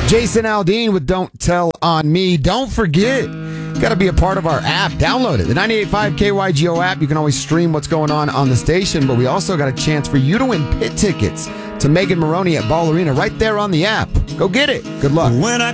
Jason Aldean with Don't Tell on Me. Don't forget, you got to be a part of our app. Download it. The 98.5 KYGO app. You can always stream what's going on the station, but we also got a chance for you to win pit tickets to Megan Maroney at Ball Arena right there on the app. Go get it. Good luck. When I